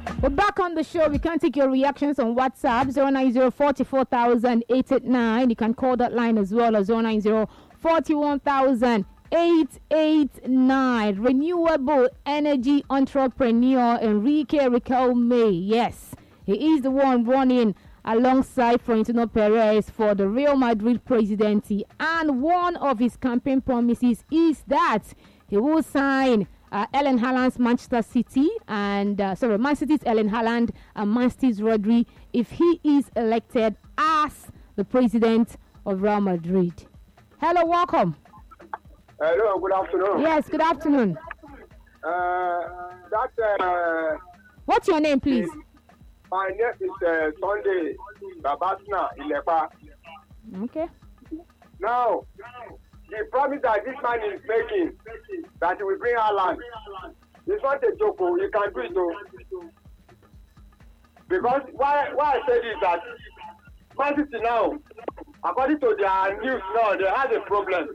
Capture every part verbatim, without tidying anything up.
We're back on the show. We can take your reactions on WhatsApp zero nine zero four four thousand eight eight nine. You can call that line as well as zero nine zero four one thousand eight eight nine. Renewable energy entrepreneur Enrique Riquelme. Yes, he is the one running alongside Florentino Perez for the Real Madrid presidency, and one of his campaign promises is that he will sign uh, Erling Haaland's Manchester City and uh, sorry, Man City's Erling Haaland and Man City's Rodri if he is elected as the president of Real Madrid. Hello, welcome. Hello, good afternoon. Yes, good afternoon. Uh, that. Uh, What's your name, please? My name is uh, Sunday Babasna Ilepa. Okay. Now, the promise that this man is making that he will bring Haaland, it's not a joke. You can do it, though. Because why? Why I say this that Man City now, according to their news now, they have a problem.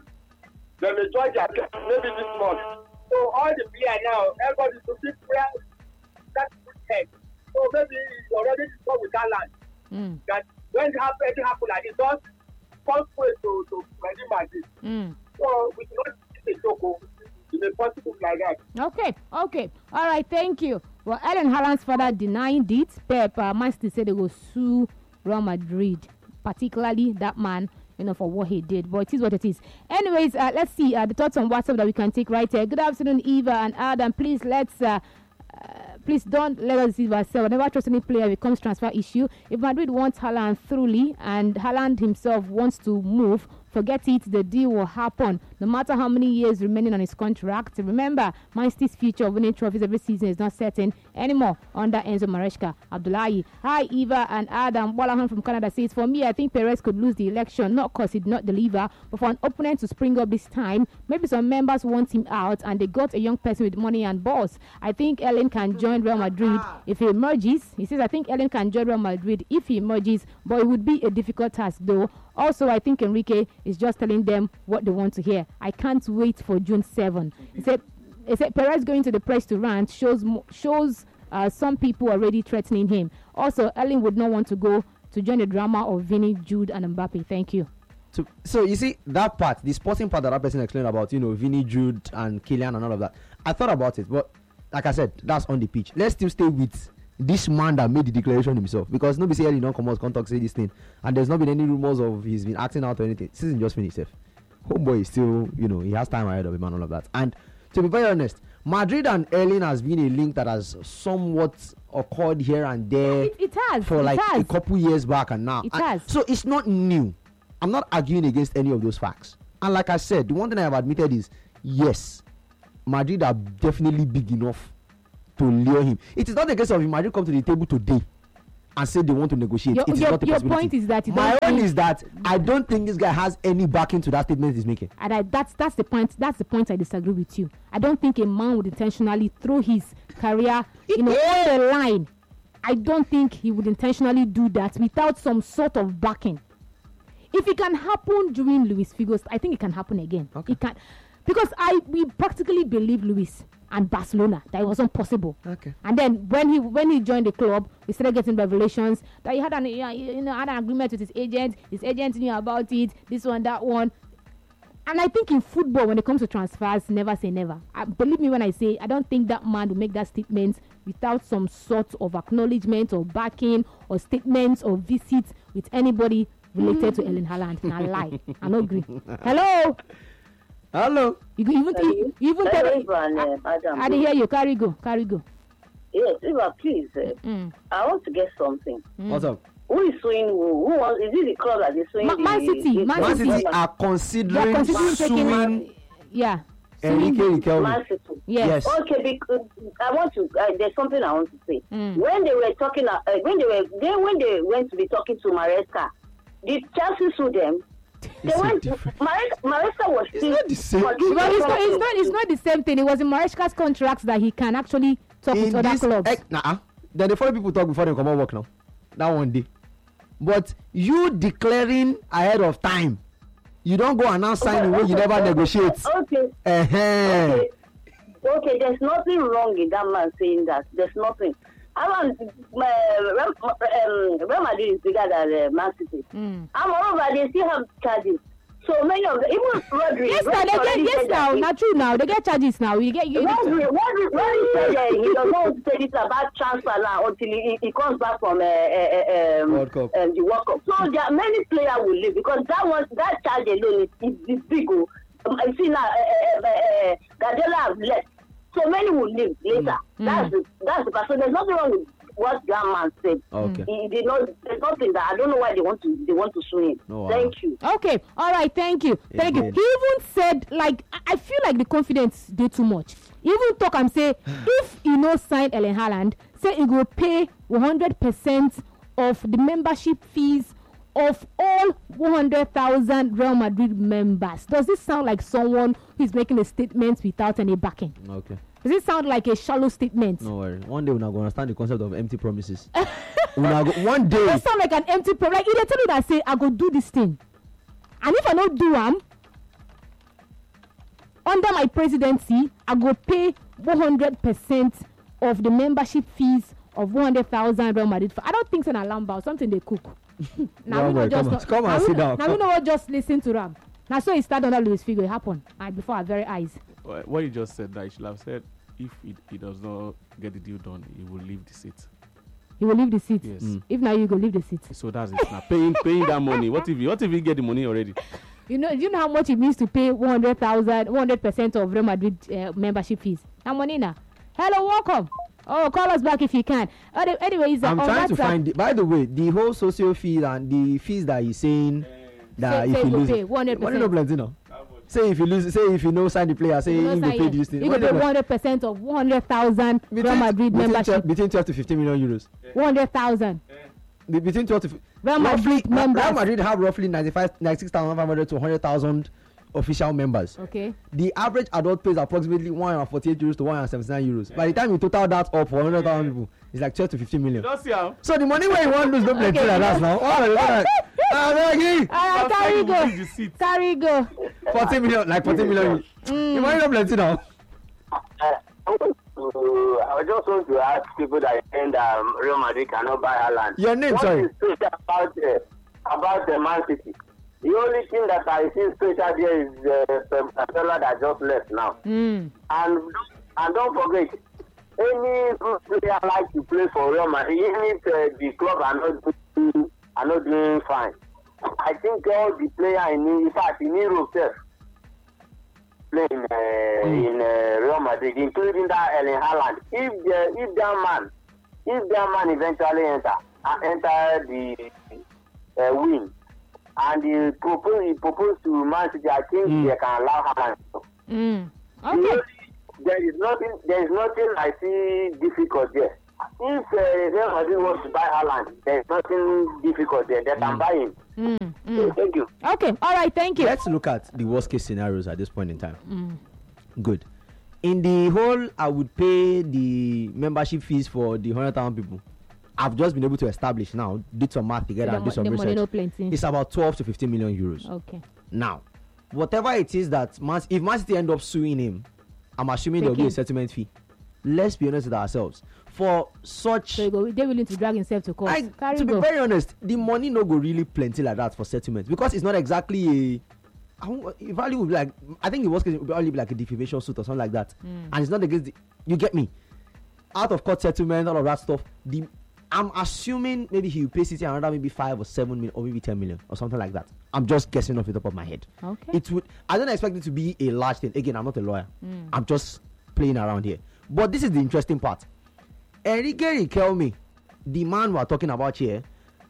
They may join their maybe this month. So all the players now, everybody to keep prayer. That's head. So maybe it's already discussed with Haaland. Mm. That when it happen, it happen like it does. First way to to Real Madrid. Mm. So we cannot see a joke. It may possible like that. Okay, okay. All right, thank you. Well, Erling Haaland's father denying it. Pep, uh, Man City said they will sue Real Madrid, particularly that man, you know, for what he did. But it is what it is. Anyways, uh, let's see uh, the thoughts on WhatsApp that we can take right here. Good afternoon, Eva and Adam. Please, let's... Uh, Uh, please don't let us deceive ourselves. Never trust any player becomes transfer issue. If Madrid wants Haaland thoroughly and Haaland himself wants to move, forget it, the deal will happen no matter how many years remaining on his contract. Remember, Man City's future of winning trophies every season is not certain anymore under Enzo Maresca. Abdullahi. Hi, Eva and Adam. Wallahan from Canada says, for me, I think Perez could lose the election, not because he did not deliver, but for an opponent to spring up this time. Maybe some members want him out and they got a young person with money and balls. I think Erling can join Real Madrid if he emerges. He says, I think Erling can join Real Madrid if he emerges, but it would be a difficult task though. Also, I think Enrique is just telling them what they want to hear. I can't wait for June seventh. He said, he said Perez going to the press to rant shows shows uh, some people already threatening him. Also, Erling would not want to go to join the drama of Vinny, Jude, and Mbappe. Thank you. So, so you see that part, the sporting part that that person explained about, you know, Vinny, Jude, and Kylian and all of that. I thought about it, but like I said, that's on the pitch. Let's still stay with this man that made the declaration himself, because nobody say Erling don't come out, contact say this thing, and there's not been any rumors of he's been acting out or anything. Season just finished. Homeboy is still, you know, he has time ahead of him and all of that. And to be very honest, Madrid and Erling has been a link that has somewhat occurred here and there. It, it has for it like has. a couple years back and now. It and has. So it's not new. I'm not arguing against any of those facts. And like I said, the one thing I have admitted is yes, Madrid are definitely big enough to lure him. It is not the case of Madrid come to the table today and say they want to negotiate. Your, it is your, not a your possibility. point is that you my don't own think, is that I don't think this guy has any backing to that statement he's making. and I, that's that's the point. That's the point I disagree with you. I don't think a man would intentionally throw his career, you know, on the line. I don't think he would intentionally do that without some sort of backing. If it can happen during Luis Figo's, I think it can happen again. Okay. It can, because I we practically believe Luis and Barcelona that it wasn't possible. Okay. And then when he when he joined the club, we started getting revelations that he had an you know had an agreement with his agent. His agent knew about it. This one, that one. And I think in football, when it comes to transfers, never say never. I, believe me when I say I don't think that man will make that statement without some sort of acknowledgement or backing or statements or visits with anybody related to Erling Haaland. And I lie. I don't agree. Hello. Hello. You go- even you, you even tell me. I, I didn't hear you. Carry go. Carry go. Yes, Eva, please. Uh, Mm. I want to get something. Mm. What's up? Who is suing who? Who was, is it the club that is suing? Ma- the, Man City, the- Man Man City. City are They are considering, considering taking. suing Yeah. Enrique Suing- Riquelme. Man City. Yes. Yes. Okay, because I want to. Uh, there's something I want to say. Mm. When they were talking, uh, when they were, they when they went to be talking to Maresca, did Chelsea sue them? They It's went. different. Maresca, Maresca was It's still. not the same. was still Well, it's not, it's talking not. It's to- not the same thing. It was in Maresca's contracts that he can actually talk with In other this, clubs. eh, nah, then the foreign people talk before they come out work now. That one day. But you declaring ahead of time, you don't go announce signing when you never negotiate. Okay. Uh-huh. Okay. Okay, there's nothing wrong in that man saying that. There's nothing. I want uh, um, Real Madrid is bigger than uh, Man City. Mm. And moreover, they still have charges. So many of them, even Rodri. Yes, now, they get, yes, now, not true now. They get charges now. You get you. Rodri, Rodri, Rodri said uh, he does not say this about transfer now until he, he comes back from uh, uh, um, World Cup. Um, the World Cup. So there are many players will leave because that one, that charge alone is, is, is big. Oh. Um, I see now, uh, uh, uh, Guardiola have left. So many will leave later. Mm. That's the, that's the part. So there's nothing wrong with what that man said. Okay. He, he did not. There's nothing that I don't know why they want to. They want to sue him. No, wow. Thank you. Okay, all right, thank you, thank you. Again. He even said, like, I- I feel like the confidence did too much. He even talk and say, if he no sign Ellen Haaland, say he will pay one hundred percent of the membership fees of all one hundred thousand Real Madrid members. Does this sound like someone who is making a statement without any backing? Okay. Does it sound like a shallow statement? No worry. One day we're not going to understand the concept of empty promises. Una go, one day. It sound like an empty pro. Like, if they tell you that, say, I go do this thing. And if I don't do am, under my presidency, I go pay one hundred percent of the membership fees of one hundred thousand Real Madrid. I don't think it's an alarm bell, something they cook. Now No, we boy, not just come on, not- come on, now we sit not- down. Now we know what just listen to Ram. Now so it start under Luis Figo, it happened and before our very eyes. Well, what you just said, that you should have said if he, he does not get the deal done, he will leave the seat. He will leave the seat. Yes. Mm. If now you go leave the seat. So that's it. Now paying paying that money. What if he, what if he get the money already? You know, you know how much it means to pay one hundred thousand, one hundred percent of Real Madrid uh, membership fees. How money now? Hello, welcome. Oh, call us back if you can. Any- Anyways, uh, I'm on trying to WhatsApp, find. The, by the way, the whole socio fee and the fees that he's saying that Say- if say you you lose, pay one hundred percent. money no plenty now. Say if you lose, say if you know sign the player, say You you know, go sign pay it. this thing. You Money go pay no one plenty. hundred percent of one hundred thousand Real Between- Madrid between membership. twelve, between twelve to fifteen million euros. one hundred thousand Be- Between twelve to fif- Real roughly, Madrid members. Real Madrid have roughly ninety-five, ninety-six thousand five hundred to one hundred thousand official members. Okay. The average adult pays approximately one hundred forty-eight euros to one hundred seventy-nine euros. By the time you total that up for one hundred thousand people, it's like twelve to fifteen million. Don't see how. So the money where you want to lose don't plenty Okay. like that now. Oh, like, ah, Maggie, All right, That's carry why he will leave go. the seat. Carry go. forty million, like forty million. Mm. The money don't plenty now. Uh, I want to- I just want to ask people that think um, Real Madrid cannot buy Haaland. Your name, What sorry. is special about uh, about the Man City? The only thing that I see special there is uh, Pep Guardiola that just left now. Mm. And and don't forget, any good player like to play for Real Madrid, even if uh, the club are not doing, are not doing fine. I think all the players in, in fact in Europe self playing uh, Mm. in uh, Real Madrid, including that Erling Haaland. If the, if that man, if that man eventually enter uh, enter the uh, win, and he propose he propose to Man City, I think Mm. they can allow Haaland. Mm. The Okay. only- There is nothing. There is nothing I see difficult there. If uh, Real Madrid wants to buy Haaland, there is nothing difficult there. They can buy him. Mm. So, Mm. thank you. Okay. All right. Thank you. Let's look at the worst case scenarios at this point in time. Mm. Good. In the whole, I would pay the membership fees for the one hundred thousand people. I've just been able to establish now, did some math together The and mo- do some the money no research. plenty. It's about twelve to fifteen million euros. Okay. Now, whatever it is that Man, if Man City end up suing him, I'm assuming there will be a Taking. settlement fee. Let's be honest with ourselves. For such, So you go, they're willing to drag himself to court. I, Carry to be go. very honest, the money no go really plenty like that for settlement because it's not exactly a. I won't- It probably would be like, I think the worst case would probably be like a defamation suit or something like that, Mm. and it's not against the, you get me, out of court settlement, all of that stuff. The I'm assuming maybe he will pay City another maybe five or seven million or maybe ten million or something like that. I'm just guessing off the top of my head. Okay. It would. I don't expect it to be a large thing. Again, I'm not a lawyer. Mm. I'm just playing around here. But this is the interesting part. Enrique Riquelme, the man we're talking about here,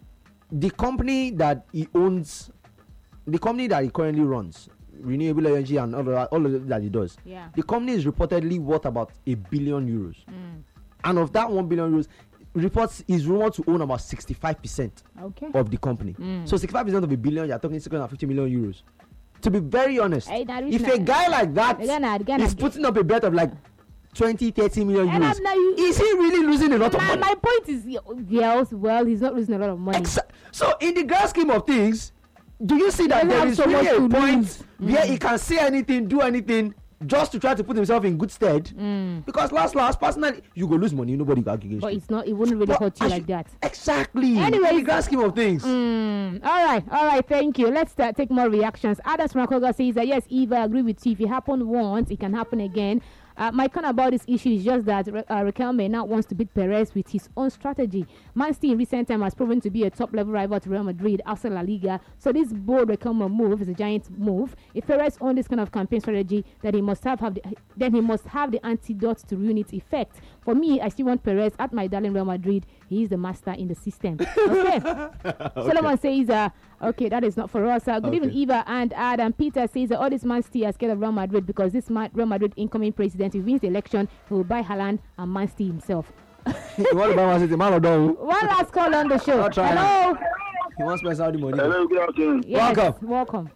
the company that he owns, the company that he currently runs, renewable energy and all of that, all of that, that he does, Yeah. the company is reportedly worth about a billion euros. Mm. And of that one billion euros, reports is rumored to own about sixty-five percent Okay. of the company. Mm. So sixty-five percent of a billion, you're talking six hundred fifty million euros. To be very honest, Hey, that is if not- a guy like that Again, again, is again. putting up a bet of like twenty, thirty million And euros, I'm not- you- is he really losing a lot of My, money? my point is, yes, well, he's not losing a lot of money. Exa- so in the grand scheme of things, do you see that Doesn't there have is so really much a to point lose. where Mm. he can say anything, do anything, just to try to put himself in good stead. Mm. Because last last personally, you go lose money, nobody will argue against But you. it's not. It wouldn't really But hurt you I like should- that. Exactly. Anyways. in the grand scheme of things. Mm, all right, all right, thank you. Let's start, take more reactions. Adams Makoga says that yes, Eva, I agree with you. If it happened once, it can happen again. Uh, my comment about this issue is just that uh, Riquelme now wants to beat Perez with his own strategy. Man City in recent time has proven to be a top-level rival to Real Madrid outside La Liga. So this bold Riquelme move is a giant move. If Perez owns this kind of campaign strategy, then he must have, have the, then he must have the antidote to ruin its effect. For me, I still want Perez at my darling Real Madrid. He is the master in the system. Okay. Solomon says, uh, okay, that is not for us. Uh, good Okay. evening, Eva and Adam. Peter says that all this Man City are scared of Real Madrid because this man, Real Madrid incoming president, if he wins the election, he will buy Haaland and Man City himself. What about Man City? Man or dog? One last call on the show. I'll try Hello. He wants to spend Saudi money. Hello, good afternoon. Yes, Welcome. welcome.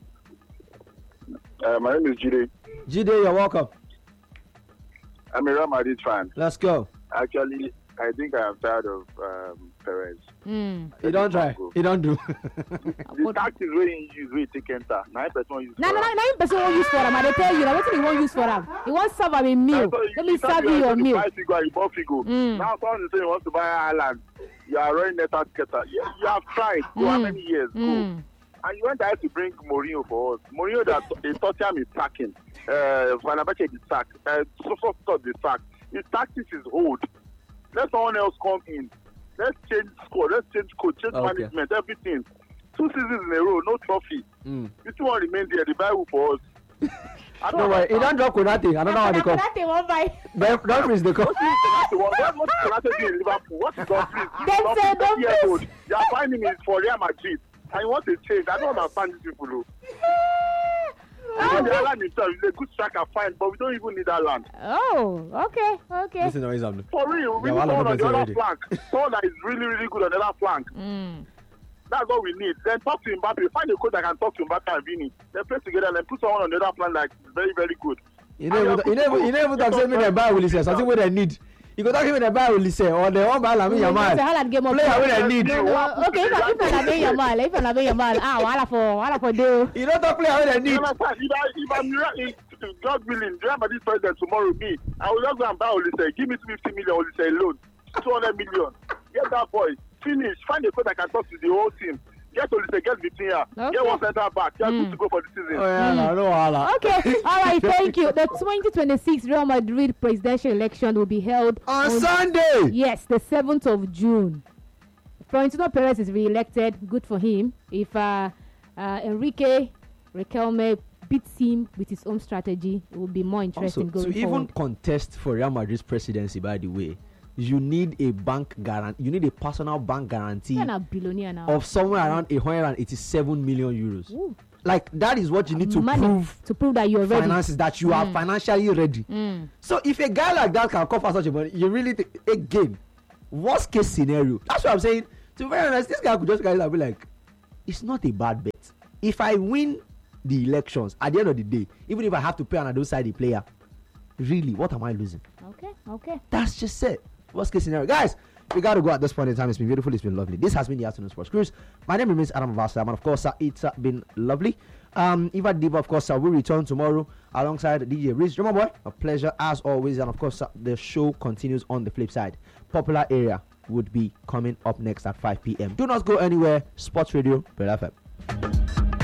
Uh, my name is Jide. Jide, you're welcome. I'm a Real Madrid fan. Let's go. Actually, I think I am tired of um, Perez. Mm. You don't try. You don't do. The What- tactics where he use, where he take enter. Nine percent use. No, no, no, nine person won't use for him. I dey tell you, now what he won't use for him? He won't serve him a meal. Let me serve you your meal. Figo, you bought Figo. Mm. Now someone is saying he wants to buy Ireland. You are running net out getter. You, you have tried. Go how Mm. many years? Go. Mm. And you went there to bring Mourinho for us. Mourinho that in Tottenham is sacking. Uh, Van Abeche is sacked. Uh, so so so the sack. His tactics is old. Let someone else come in. Let's change squad. Let's change coach, change Okay. management, everything. Two seasons in a row, no trophy. Mm. You still want to remain there. The Bible for us. I No worry. He don't drop Konate. I don't know how they come. That they won't buy. Don't don't freeze the come. What what what Konate did in Liverpool? What is Dumfries? Then say Dumfries, thirty years Dumfries. old. They are finding him for Real Madrid. And he wants to change. I don't understand these people, though. Even the Ireland himself is a good striker, fine, but we don't even need that land. Oh, okay, okay. Listen, what is happening? For real, we Yeah, need well, someone on the I'm other already. flank. Someone that is really, really good on the other flank. Mm. That's what we need. Then talk to Mbappe. Find a coach that can talk to Mbappe and Vini. Then play together and then put someone on the other flank that is very, very good. You never, you never, you never talk to me they buy will say something where they need. You go talk to me they buy will say or they want buy Lamine It's a Yamal. Haaland game of Player where they need. No, no, okay, if I if I Lamine Yamal, if I Lamine Yamal, ah, wala for wala for deal. You don't talk player where they need. You understand? If, I, if I'm if, if God willing, Real Madrid president tomorrow, me, I will just go and buy Olise. Give me fifty million Olise alone. two hundred million. Get that boy. Finish. Find a coach that can talk to the whole team. Get Olise, get Vitinha. Okay. Get one center back. Just Mm. good to go for the season. Oh yeah, no, no wahala. Okay, all right, thank you. The twenty twenty-six Real Madrid presidential election will be held On Sunday. yes, the seventh of June. Florentino Perez is re-elected. Good for him. If uh, uh, Enrique Riquelme beats him with his own strategy, it will be more interesting Also, going to even forward. contest for Real Madrid's presidency, by the way, you need a bank guarantee. You need a personal bank guarantee You're a billionaire now. of somewhere around one hundred eighty-seven million euros. Ooh. Like that is what you need to Money prove to prove that you're ready. finances that you are Mm. financially ready. Mm. So if a guy like that can cover such a money, you really think again, worst case scenario. That's what I'm saying. To be very honest, this guy could just guys be like, it's not a bad bet. If I win the elections at the end of the day, even if I have to pay another side the player, really, what am I losing? Okay, okay. That's just it. Worst case scenario. Guys, we got to go at this point in time. It's been beautiful. It's been lovely. This has been the Afternoon Sports Cruise. My name remains Adam Vasa. And of course, uh, it's uh, been lovely. Um, Eva Diva, of course, uh, will return tomorrow alongside D J Riz. Drummer Boy, a pleasure as always. And of course, uh, the show continues on the flip side. Popular Area would be coming up next at five p.m. Do not go anywhere. Sports Radio, Pearl F M.